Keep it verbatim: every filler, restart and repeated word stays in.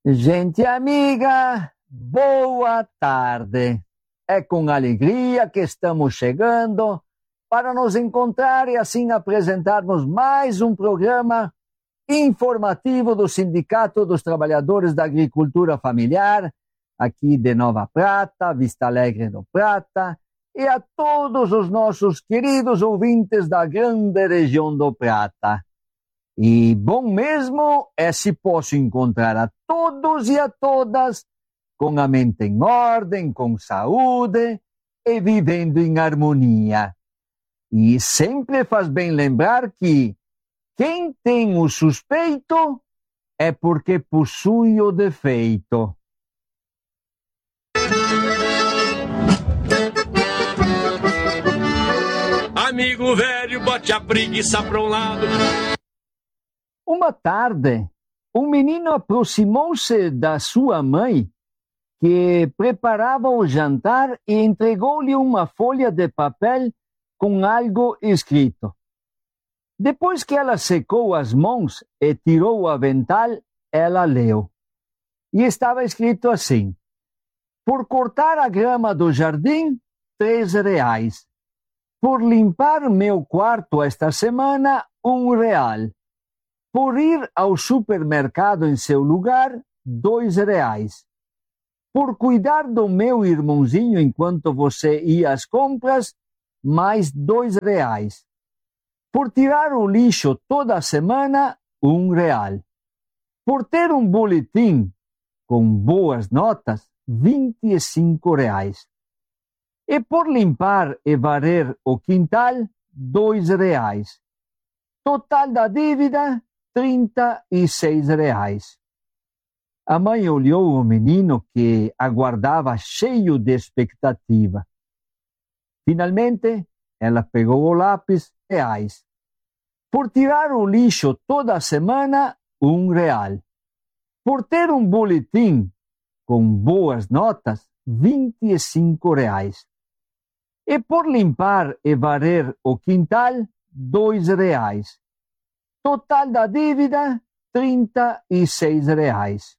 Gente amiga, boa tarde. É com alegria que estamos chegando para nos encontrar e assim apresentarmos mais um programa informativo do Sindicato dos Trabalhadores da Agricultura Familiar, aqui de Nova Prata, Vista Alegre do Prata, e a todos os nossos queridos ouvintes da grande região do Prata. E bom mesmo é se posso encontrar a todos e a todas com a mente em ordem, com saúde e vivendo em harmonia. E sempre faz bem lembrar que quem tem o suspeito é porque possui o defeito. Amigo velho, bote a preguiça pra um lado. Uma tarde, um menino aproximou-se da sua mãe, que preparava o jantar, e entregou-lhe uma folha de papel com algo escrito. Depois que ela secou as mãos e tirou o avental, ela leu. E estava escrito assim: por cortar a grama do jardim, três reais. Por limpar meu quarto esta semana, um real. Por ir ao supermercado em seu lugar, dois reais. Por cuidar do meu irmãozinho enquanto você ia às compras, mais dois reais. Por tirar o lixo toda semana, um real. Por ter um boletim com boas notas, vinte e cinco reais. E por limpar e varrer o quintal, dois reais. Total da dívida, trinta e seis reais. A mãe olhou o menino, que aguardava cheio de expectativa. Finalmente, ela pegou o lápis, reais. Por tirar o lixo toda semana, um real. Por ter um boletim com boas notas, vinte e cinco reais. E por limpar e varrer o quintal, dois reais. Total da dívida, trinta e seis reais.